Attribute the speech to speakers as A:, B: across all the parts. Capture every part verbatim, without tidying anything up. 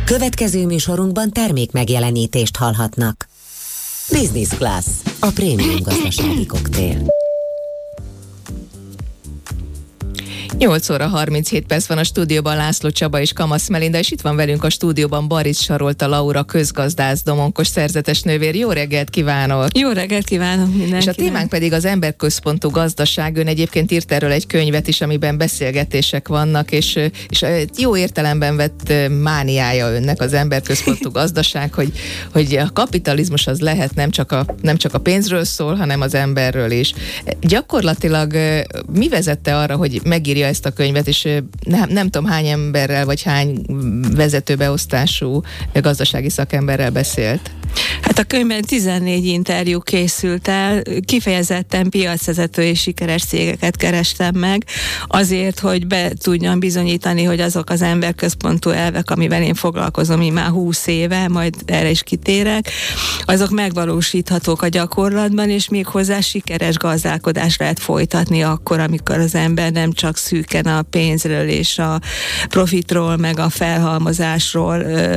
A: Következő műsorunkban termék megjelenítést hallhatnak. Business Class, a prémium gazdasági koktél.
B: nyolc óra harminchét perc van a stúdióban, László Csaba és Kamasz Melinda, és itt van velünk a stúdióban Barics Sarolta Laura, közgazdász, domonkos szerzetes nővér. Jó reggelt kívánok!
C: Jó reggelt kívánok mindenkinek!
B: És a témánk pedig az emberközpontú gazdaság. Ön egyébként írt erről egy könyvet is, amiben beszélgetések vannak, és, és jó értelemben vett mániája önnek az emberközpontú gazdaság, hogy, hogy a kapitalizmus az lehet nem csak a, nem csak a pénzről szól, hanem az emberről is. Gyakorlatilag mi vezette arra, hogy megírja ezt a könyvet, és nem, nem tudom hány emberrel, vagy hány vezetőbeosztású gazdasági szakemberrel beszélt?
C: Hát a könyvben tizennégy interjú készült el, kifejezetten piacvezető és sikeres cégeket kerestem meg, azért, hogy be tudjam bizonyítani, hogy azok az emberközpontú elvek, amivel én foglalkozom így már húsz éve, majd erre is kitérek, azok megvalósíthatók a gyakorlatban, és még hozzá sikeres gazdálkodást lehet folytatni akkor, amikor az ember nem csak szűken a pénzről és a profitról, meg a felhalmozásról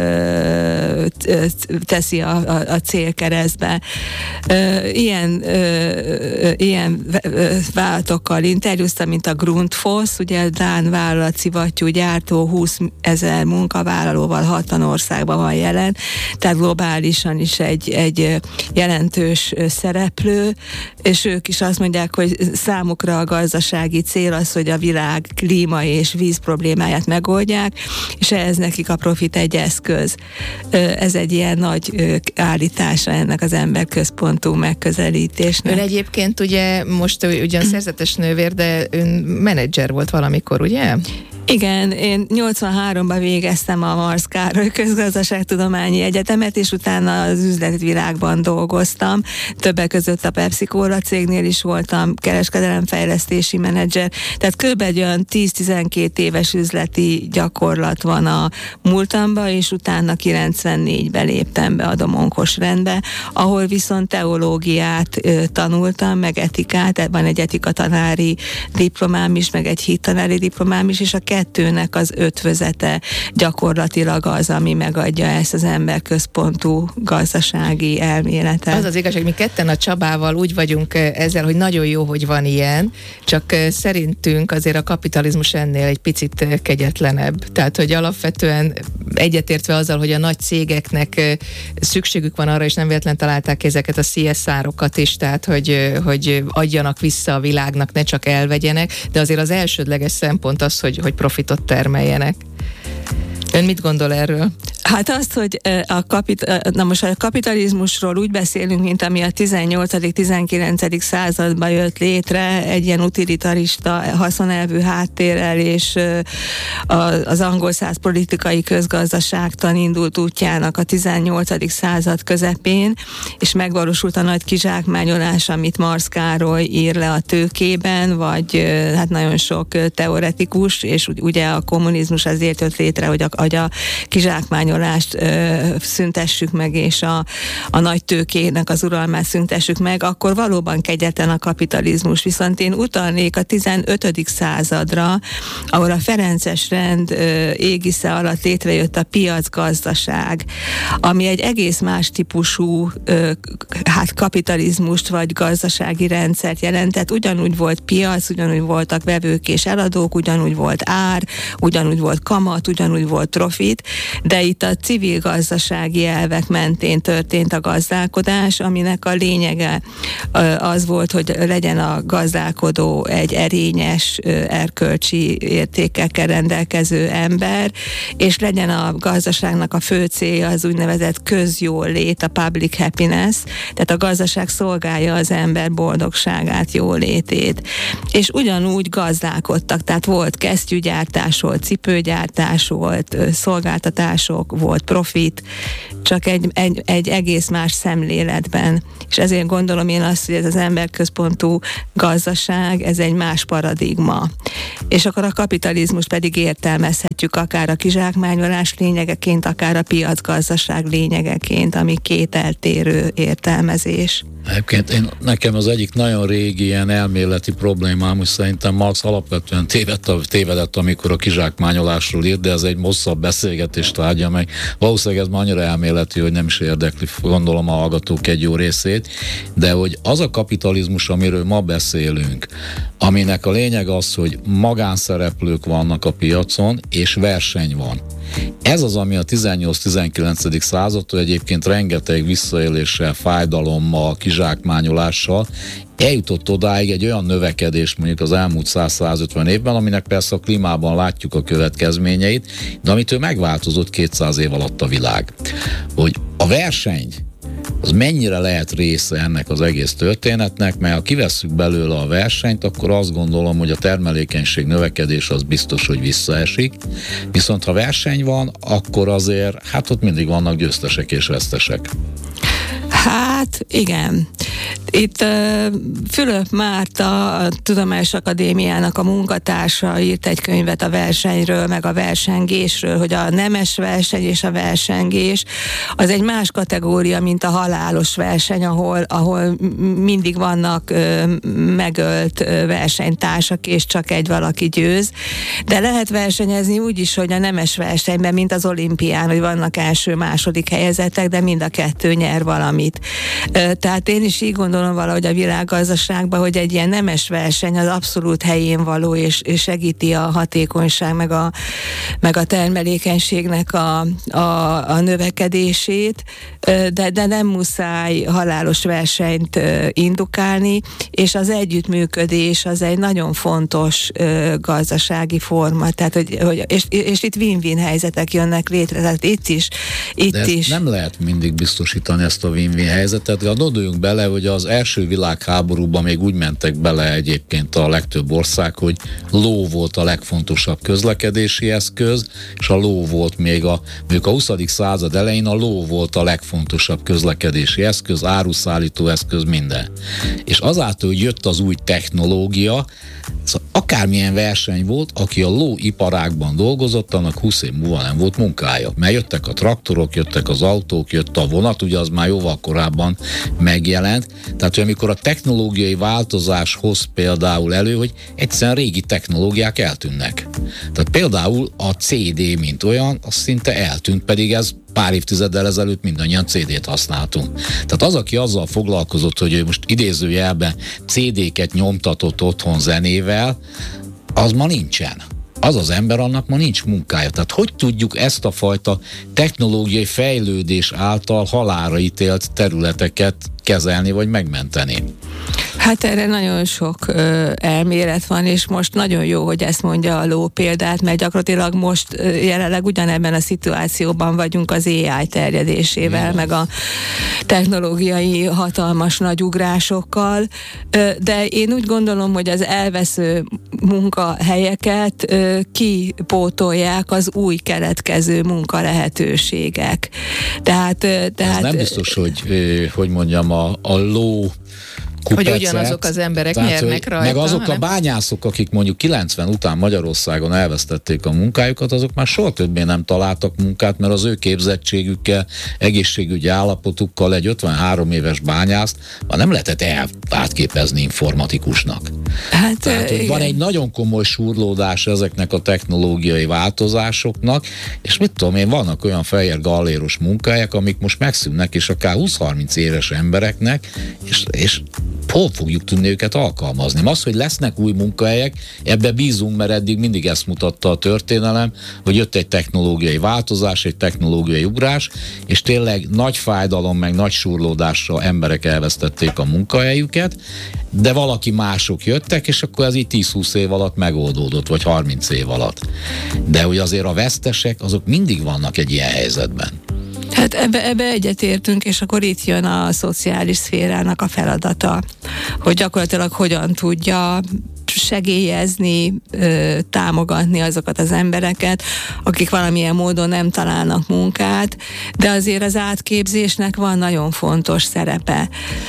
C: ö, teszi a, a, a célkeresztbe. Ö, ilyen, ö, ilyen vállalatokkal interjúztam, mint a Grundfos, ugye a dán vállalat, szivattyú gyártó, húsz ezer munkavállalóval hatvan országban van jelen, tehát globálisan is egy, egy jelentős szereplő, és ők is azt mondják, hogy számukra a gazdasági cél az, hogy a világ klíma és víz problémáját megoldják, és ehhez nekik a profit egy eszköz. Ez egy ilyen nagy állítása ennek az emberközpontú megközelítésnek.
B: Ön egyébként ugye most ugyan szerzetes nővér, de ön menedzser volt valamikor, ugye?
C: Igen, én nyolcvanháromban végeztem a Marsz Károly Közgazdaságtudományi Egyetemet, és utána az üzletvilágban dolgoztam. Többek között a PepsiCo cégnél is voltam kereskedelemfejlesztési menedzser. Tehát kb. Egy olyan tíz-tizenkét éves üzleti gyakorlat van a múltamban, és utána kilencvennégyben léptem be a domonkos rendbe, ahol viszont teológiát ö, tanultam, meg etikát, van egy etikatanári diplomám is, meg egy hittanári diplomám is, és a kettőnek az ötvözete gyakorlatilag az, ami megadja ezt az emberközpontú gazdasági elméletet.
B: Az az igazság, mi ketten a Csabával úgy vagyunk ezzel, hogy nagyon jó, hogy van ilyen, csak szerintünk azért a kapitalizmus ennél egy picit kegyetlenebb. Tehát, hogy alapvetően egyetértve azzal, hogy a nagy cégeknek szükségük van arra, és nem véletlen találták ezeket a cé es er-okat is, tehát, hogy, hogy adjanak vissza a világnak, ne csak elvegyenek, de azért az elsődleges szempont az, hogy, hogy profitot termeljenek. Ön mit gondol erről?
C: Hát azt, hogy a, kapit- na most a kapitalizmusról úgy beszélünk, mint ami a tizennyolcadik-tizenkilencedik században jött létre, egy ilyen utilitarista, haszonelvű háttérrel, és az angol száz politikai közgazdaságtan indult útjának a tizennyolcadik század közepén, és megvalósult a nagy kizsákmányolás, amit Marsz Károly ír le a Tőkében, vagy hát nagyon sok teoretikus, és ugye a kommunizmus azért jött létre, hogy a, hogy a kizsákmányolást ö, szüntessük meg, és a, a nagy tőkének az uralmát szüntessük meg, akkor valóban kegyetlen a kapitalizmus. Viszont én utalnék a tizenötödik századra, ahol a ferences rend ö, égisze alatt létrejött a piacgazdaság, ami egy egész más típusú ö, hát kapitalizmust vagy gazdasági rendszert jelentett. Ugyanúgy volt piac, ugyanúgy voltak vevők és eladók, ugyanúgy volt ár, ugyanúgy volt kamat, ugyanúgy volt profit, de itt a civil gazdasági elvek mentén történt a gazdálkodás, aminek a lényege az volt, hogy legyen a gazdálkodó egy erényes, erkölcsi értékekkel rendelkező ember, és legyen a gazdaságnak a fő célja az úgynevezett közjólét, a public happiness, tehát a gazdaság szolgálja az ember boldogságát, jólétét. És ugyanúgy gazdálkodtak, tehát volt kesztyűgyártás, volt cipőgyártás, volt szolgáltatások, volt profit, csak egy, egy, egy egész más szemléletben. És ezért gondolom én azt, hogy ez az emberközpontú gazdaság, ez egy más paradigma. És akkor a kapitalizmus pedig értelmezhetjük akár a kizsákmányolás lényegeként, akár a piacgazdaság lényegeként, ami két eltérő értelmezés.
D: Egyébként én, nekem az egyik nagyon régi ilyen elméleti problémám, hogy szerintem Marx alapvetően tévedt, tévedett, amikor a kizsákmányolásról írt, de ez egy hosszabb beszélgetést tárgya meg. Valószínűleg ez már annyira elméleti, hogy nem is érdekli, gondolom, a hallgatók egy jó részét, de hogy az a kapitalizmus, amiről ma beszélünk, aminek a lényeg az, hogy magánszereplők vannak a piacon, és verseny van. Ez az, ami a tizennyolc-tizenkilencedik századtól egyébként rengeteg visszaéléssel, fájdalommal, kizsákmányolással eljutott odáig egy olyan növekedés mondjuk az elmúlt száz-százötven évben, aminek persze a klímában látjuk a következményeit, de amitől megváltozott kétszáz év alatt a világ. Hogy a verseny az mennyire lehet része ennek az egész történetnek, mert ha kivesszük belőle a versenyt, akkor azt gondolom, hogy a termelékenység növekedés az biztos, hogy visszaesik, viszont ha verseny van, akkor azért, hát ott mindig vannak győztesek és vesztesek.
C: Hát igen. Itt uh, Fülöp Márta, a Tudományos Akadémiának a munkatársa írt egy könyvet a versenyről, meg a versengésről, hogy a nemes verseny és a versengés az egy más kategória, mint a halálos verseny, ahol, ahol mindig vannak uh, megölt uh, versenytársak, és csak egy valaki győz. De lehet versenyezni úgy is, hogy a nemes versenyben, mint az olimpián, hogy vannak első-második helyezettek, de mind a kettő nyer valamit. Uh, tehát én is így gondolom valahogy a világgazdaságban, hogy egy ilyen nemes verseny az abszolút helyén való, és, és segíti a hatékonyság, meg a, meg a termelékenységnek a, a, a növekedését, de, de nem muszáj halálos versenyt indukálni, és az együttműködés az egy nagyon fontos gazdasági forma, tehát, hogy, hogy és, és itt win-win helyzetek jönnek létre, tehát itt is, itt
D: de
C: is.
D: Nem lehet mindig biztosítani ezt a win-win helyzetet, gondoljunk bele, hogy az első világháborúban még úgy mentek bele egyébként a legtöbb ország, hogy ló volt a legfontosabb közlekedési eszköz, és a ló volt még a, még a huszadik század elején a ló volt a legfontosabb közlekedési eszköz, áruszállító eszköz, minden. És azáltal, hogy jött az új technológia, szóval akármilyen verseny volt, aki a lóiparágban dolgozott, annak húsz év múlva nem volt munkája. Mert jöttek a traktorok, jöttek az autók, jött a vonat, ugye az már jóval korábban megjelent. Tehát, hogy amikor a technológiai változás hoz például elő, hogy egyszerűen régi technológiák eltűnnek. Tehát például a cé dé, mint olyan, az szinte eltűnt, pedig ez pár évtizeddel ezelőtt mindannyian cé dét használtunk. Tehát az, aki azzal foglalkozott, hogy ő most idézőjelben cé déket nyomtatott otthon zenével, az ma nincsen. Az az ember, annak ma nincs munkája. Tehát hogy tudjuk ezt a fajta technológiai fejlődés által halálra ítélt területeket kezelni vagy megmenteni?
C: Hát erre nagyon sok ö, elmélet van, és most nagyon jó, hogy ezt mondja a ló példát, mert gyakorlatilag most ö, jelenleg ugyanebben a szituációban vagyunk az á i terjedésével, ja. meg a technológiai hatalmas nagy ugrásokkal, ö, de én úgy gondolom, hogy az elvesző munkahelyeket ö, kipótolják az új keletkező munkalehetőségek. Tehát, ö, tehát
D: ez nem biztos, hogy, ö, hogy mondjam, a, a ló kupecet,
B: hogy ugyanazok az emberek tehát, nyernek rajta.
D: Meg azok
B: hanem...
D: a bányászok, akik mondjuk kilencven után Magyarországon elvesztették a munkájukat, azok már soha többé nem találtak munkát, mert az ő képzettségükkel, egészségügyi állapotukkal egy ötvenhárom éves bányászt már nem lehetett el, átképezni informatikusnak. Hát, tehát, hogy van egy nagyon komoly surlódás ezeknek a technológiai változásoknak, és mit tudom én, vannak olyan fehér galléros munkahelyek, amik most megszűnnek, és akár húsz-harminc éves embereknek, és, és hol fogjuk tudni őket alkalmazni? Az, hogy lesznek új munkahelyek, ebbe bízunk, mert eddig mindig ezt mutatta a történelem, hogy jött egy technológiai változás, egy technológiai ugrás, és tényleg nagy fájdalom, meg nagy surlódással emberek elvesztették a munkahelyüket, de valaki mások jöttek, és akkor ez így tíz-húsz év alatt megoldódott, vagy harminc év alatt. De hogy azért a vesztesek, azok mindig vannak egy ilyen helyzetben.
C: Hát ebbe, ebbe egyetértünk, és akkor itt jön a szociális szférának a feladata, hogy gyakorlatilag hogyan tudja segélyezni, támogatni azokat az embereket, akik valamilyen módon nem találnak munkát, de azért az átképzésnek van nagyon fontos szerepe.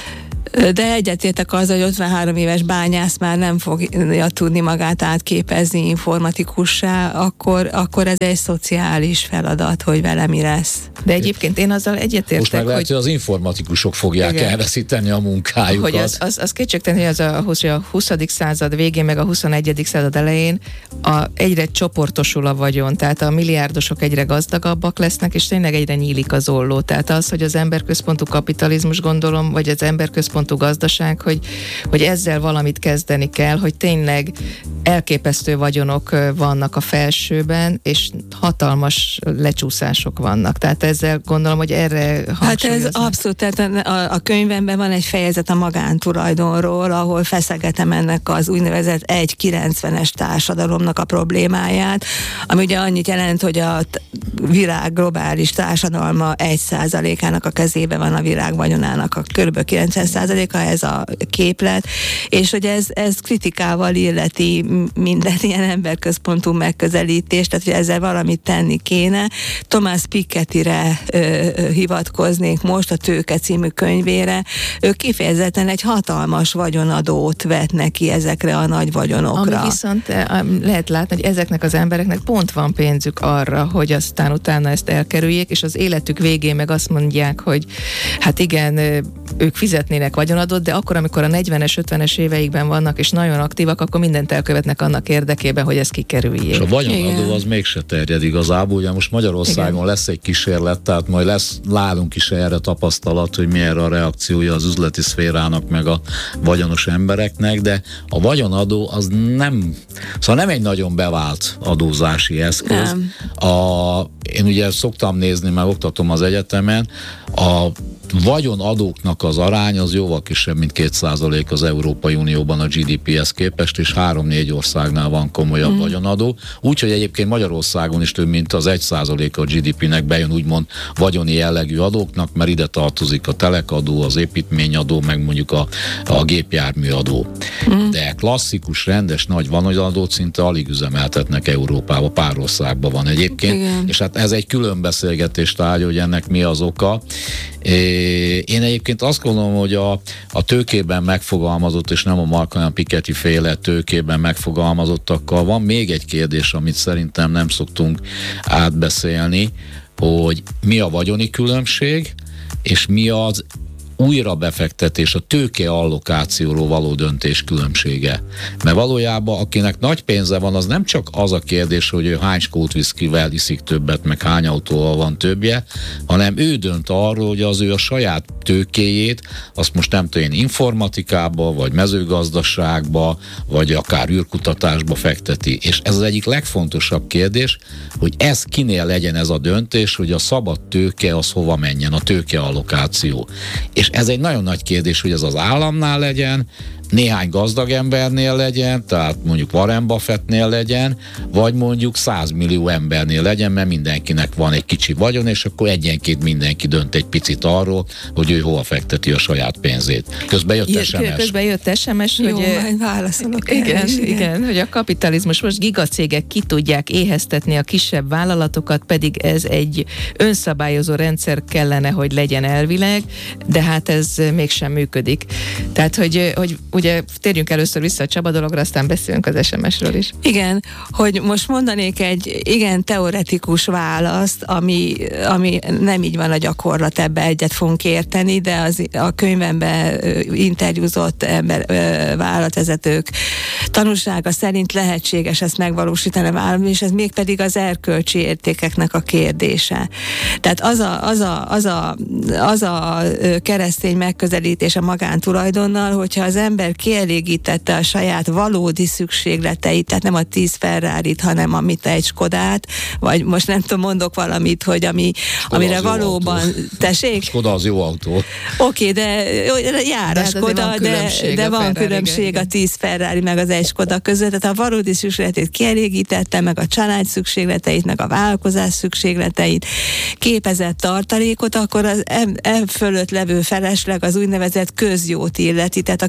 C: De egyetértek azzal, hogy ötvenhárom éves bányász már nem fogja tudni magát átképezni informatikussá, akkor, akkor ez egy szociális feladat, hogy vele mi lesz.
B: De egyébként én azzal egyetértek,
D: most meg lehet,
B: hogy...
D: hogy az informatikusok fogják igen. elveszíteni a munkájukat.
B: Hogy az, az, az kétségtelen, hogy az a, a huszadik század végén, meg a huszonegyedik század elején a, egyre csoportosul a vagyon, tehát a milliárdosok egyre gazdagabbak lesznek, és tényleg egyre nyílik az olló. Tehát az, hogy az emberközpontú kapitalizmus, gondolom, vagy az emberközpontú gazdaság, hogy, hogy ezzel valamit kezdeni kell, hogy tényleg elképesztő vagyonok vannak a felsőben, és hatalmas lecsúszások vannak. Tehát ezzel gondolom, hogy erre
C: hát ez abszolút, tehát a, a könyvemben van egy fejezet a magántulajdonról, ahol feszegetem ennek az úgynevezett egy kilencvenes társadalomnak a problémáját, ami ugye annyit jelent, hogy a világ globális társadalma egy százalékának a kezében van a világ vagyonának a kb. kilencven százaléka, ez a képlet, és hogy ez, ez kritikával illeti minden ilyen emberközpontú megközelítés, tehát hogy ezzel valamit tenni kéne. Thomas Pikettyre ö, hivatkoznék most, a Tőke című könyvére. Ő kifejezetten egy hatalmas vagyonadót vet neki ezekre a nagy vagyonokra.
B: Ami viszont lehet látni, hogy ezeknek az embereknek pont van pénzük arra, hogy aztán utána ezt elkerüljék, és az életük végén meg azt mondják, hogy hát igen, ők fizetnének vagyonadót, de akkor, amikor a negyvenes, ötvenes éveikben vannak, és nagyon aktívak, akkor mindent elkövetnek annak érdekében, hogy ezt kikerüljék.
D: És a vagyonadó igen. az mégse terjed igazából, ugye most Magyarországon igen. lesz egy kísérlet, tehát majd lesz nálunk is erre tapasztalat, hogy milyen a reakciója az üzleti szférának, meg a vagyonos embereknek, de a vagyonadó az nem, szóval nem egy nagyon bevált adózási eszköz. A, én ugye szoktam nézni, mert oktatom az egyetemen, a vagyonadóknak az arány az jóval kisebb, mint két százalék az Európai Unióban a gé dé péhez képest, és három-négy országnál van komolyabb mm. vagyonadó. Úgyhogy egyébként Magyarországon is több mint az egy százalék a gé dé pének bejön úgymond vagyoni jellegű adóknak, mert ide tartozik a telekadó, az építményadó, meg mondjuk a, a gépjárműadó. Mm. De klasszikus, rendes, nagy vagyonadót szinte alig üzemeltetnek Európában, pár országban van egyébként, igen. és hát ez egy külön beszélgetés tárgya, hogy ennek mi az oka. Én egyébként azt gondolom, hogy a, a tőkében megfogalmazott, és nem a Mark Piketty féle tőkében megfogalmazottakkal van még egy kérdés, amit szerintem nem szoktunk átbeszélni, hogy mi a vagyoni különbség, és mi az újra befektetés, a tőke allokációról való döntés különbsége. Mert valójában akinek nagy pénze van, az nem csak az a kérdés, hogy ő hány skót viszkivel iszik többet, meg hány autóval van többje, hanem ő dönt arról, hogy az ő a saját tőkéjét, azt most nem tudom én informatikába, vagy mezőgazdaságba, vagy akár űrkutatásba fekteti. És ez az egyik legfontosabb kérdés, hogy ez kinél legyen ez a döntés, hogy a szabad tőke az hova menjen, a tőkeallokáció. És ez egy nagyon nagy kérdés, hogy ez az államnál legyen, néhány gazdag embernél legyen, tehát mondjuk Warren Buffettnél legyen, vagy mondjuk száz millió embernél legyen, mert mindenkinek van egy kicsi vagyon, és akkor egyenként mindenki dönt egy picit arról, hogy ő hova fekteti a saját pénzét. Közben jött es em es.
B: Közben jött es em es,
C: jó,
B: hogy...
C: majd válaszolok.
B: Igen, igen, igen, hogy a kapitalizmus most gigacégek ki tudják éheztetni a kisebb vállalatokat, pedig ez egy önszabályozó rendszer kellene, hogy legyen elvileg, de hát ez mégsem működik. Tehát, hogy, hogy ugye térjünk először vissza a Csaba dologra, aztán beszélünk az es em esről is.
C: Igen, hogy most mondanék egy igen teoretikus választ, ami, ami nem így van a gyakorlat, ebbe egyet fogunk érteni, de az, a könyvemben interjúzott ember, vállalatvezetők tanúsága szerint lehetséges ezt megvalósítani a vállalat, és ez mégpedig az erkölcsi értékeknek a kérdése. Tehát az a, az a, az a, az a keresztény megközelítés a magántulajdonnal, hogyha az ember kielégítette a saját valódi szükségleteit, tehát nem a tíz Ferrarit, hanem amit egy Skodát, vagy most nem tudom, mondok valamit, hogy ami, amire valóban... Tessék?
D: Skoda az jó autó.
C: Oké, okay, de jár a Skoda, de, de van különbség a tíz Ferrari meg az egy Skoda között, tehát a valódi szükségletét kielégítette, meg a család szükségleteit, meg a vállalkozás szükségleteit, képezett tartalékot, akkor az e, e fölött levő felesleg az úgynevezett közjót illeti, tehát a közösség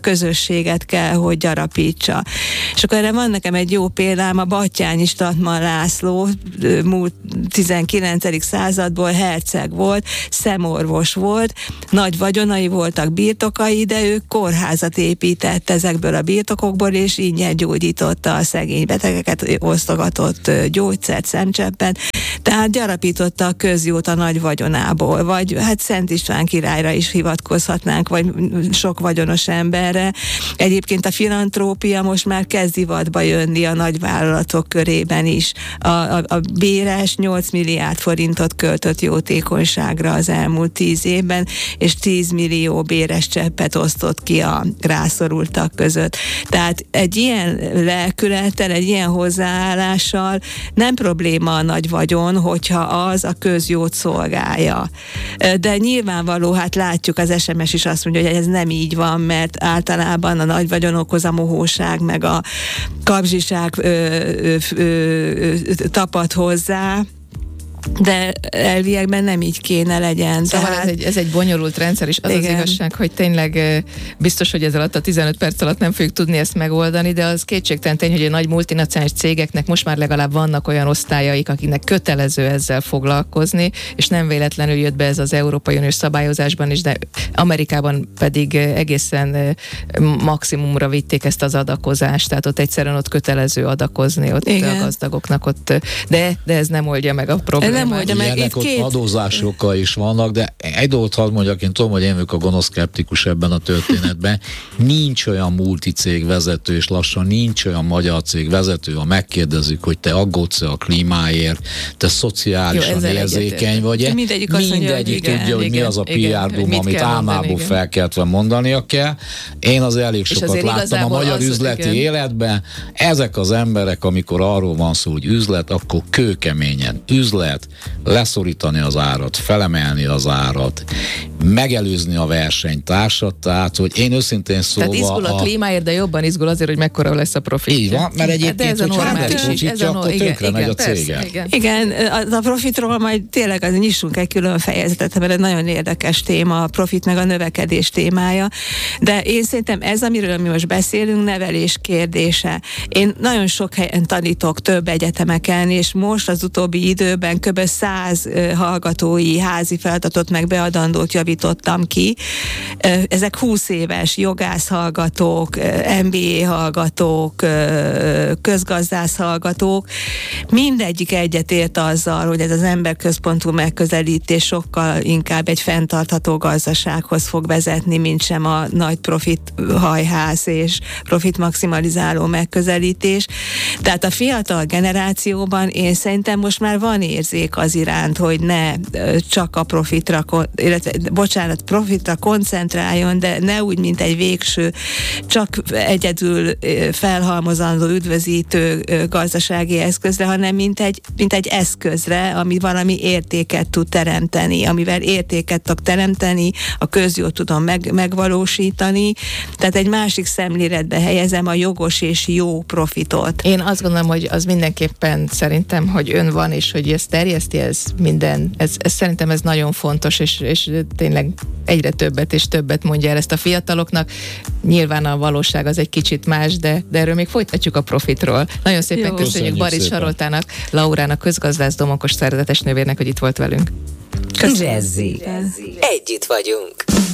C: nyereséget kell, hogy gyarapítsa. És akkor erre van nekem egy jó példám, a Batthyány Statman László, múlt tizenkilencedik századból herceg volt, szemorvos volt, nagy vagyonai voltak, birtokai, de ő kórházat épített ezekből a birtokokból, és ingyen gyógyította a szegény betegeket, osztogatott gyógyszert, szemcseppet, tehát gyarapította a közjót a nagy vagyonából, vagy hát Szent István királyra is hivatkozhatnánk, vagy sok vagyonos emberre. Egyébként a filantrópia most már kezd divatba jönni a nagyvállalatok körében is. A, a, a Béres nyolc milliárd forintot költött jótékonyságra az elmúlt tíz évben, és tíz millió béres cseppet osztott ki a rászorultak között. Tehát egy ilyen lelkülettel, egy ilyen hozzáállással nem probléma a nagy vagyon, hogyha az a közjót szolgálja. De nyilvánvaló, hát látjuk, az es em es is azt mondja, hogy ez nem így van, mert általában a nagy vagyonokhoz a mohóság, meg a kapzsiság ö, ö, ö, ö, tapad hozzá, de elviekben nem így kéne legyen.
B: Szóval
C: tehát...
B: ez, egy, ez egy bonyolult rendszer, és az igen. az igazság, hogy tényleg biztos, hogy ez alatt a tizenöt perc alatt nem fogjuk tudni ezt megoldani, de az kétségtelen tény, hogy a nagy multinacionális cégeknek most már legalább vannak olyan osztályaik, akiknek kötelező ezzel foglalkozni, és nem véletlenül jött be ez az Európai Uniós szabályozásban is, de Amerikában pedig egészen maximumra vitték ezt az adakozást, tehát ott egyszerűen ott kötelező adakozni ott igen. a gazdagoknak, ott, de, de ez nem oldja meg a problémát.
C: Nem mondja meg, itt
D: ott
C: két...
D: adózásokkal is vannak, de egy dolgot hadd mondjak, én tudom, hogy én vagyok a gonosz szkeptikus ebben a történetben. Nincs olyan multicég vezető, és lassan nincs olyan magyar cég vezető, ha megkérdezik, hogy te aggódsz-e a klímáért, te szociálisan jó, érzékeny vagy-e.
C: Mindegyik, azt mondja,
D: mindegyik
C: hogy igen,
D: tudja, hogy
C: igen,
D: mi az a pé er duma, amit álmából
B: igen.
D: felkeltve mondania kell. Én az elég sokat láttam a magyar az, üzleti igen. életben. Ezek az emberek, amikor arról van szó, hogy üzlet, akkor kőkeményen üzlet, leszorítani az árat, felemelni az árat, megelőzni a versenytársat, tehát, hogy én őszintén szóval...
B: Tehát izgul a, a klímáért, de jobban izgul azért, hogy mekkora lesz a profit.
D: Így van, mert egyébként,
B: hát
D: hogyha nem lesz profitja, akkor tönkre igen, megy a cége.
C: Igen, igen a, a profitról majd tényleg az, nyissunk egy külön fejezetet, mert egy nagyon érdekes téma, a profit meg a növekedés témája, de én szerintem ez, amiről mi most beszélünk, nevelés kérdése. Én nagyon sok helyen tanítok, több egyetemeken, és most az utóbbi időben kb. száz hallgatói házi feladatot meg beadandót javítottam ki. Ezek húsz éves jogász hallgatók, em bé á hallgatók, közgazdász hallgatók. Mindegyik egyetért azzal, hogy ez az emberközpontú megközelítés sokkal inkább egy fenntartható gazdasághoz fog vezetni, mint sem a nagy profit hajház és profit maximalizáló megközelítés. Tehát a fiatal generációban én szerintem most már van érzék az iránt, hogy ne csak a profitra, illetve, bocsánat, profitra koncentráljon, de ne úgy, mint egy végső, csak egyedül felhalmozandó, üdvözítő gazdasági eszközre, hanem mint egy, mint egy eszközre, ami valami értéket tud teremteni, amivel értéket tud teremteni, a közjót tudom meg, megvalósítani, tehát egy másik szemléletbe helyezem a jogos és jó profitot.
B: Én azt gondolom, hogy az mindenképpen szerintem, hogy ön van, és hogy ezt terjeszti, ez minden, ez, ez szerintem ez nagyon fontos, és, és tényleg egyre többet és többet mondja el ezt a fiataloknak. Nyilván a valóság az egy kicsit más, de, de erről még folytatjuk a profitról. Nagyon szépen jó. Köszönjük Barit Saroltának, Laurának, közgazdász, Domokos szerzetes nővérnek, hogy itt volt velünk.
A: Köszönjük. Jazzy. Együtt vagyunk.